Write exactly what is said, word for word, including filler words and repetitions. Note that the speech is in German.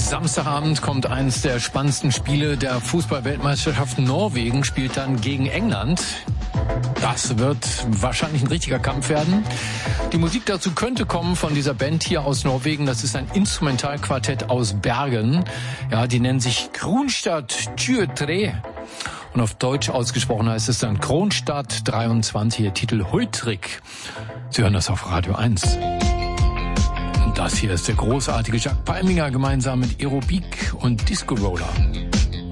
Samstagabend kommt eines der spannendsten Spiele der Fußball-Weltmeisterschaft. Norwegen spielt dann gegen England. Das wird wahrscheinlich ein richtiger Kampf werden. Die Musik dazu könnte kommen von dieser Band hier aus Norwegen. Das ist ein Instrumentalquartett aus Bergen. Ja, die nennen sich Kronstadt tjuetre. Und auf Deutsch ausgesprochen heißt es dann Kronstadt dreiundzwanzig, ihr Titel Huitrig. Sie hören das auf Radio eins. Und das hier ist der großartige Jacques Palminger gemeinsam mit Aerobik und Disco Roller.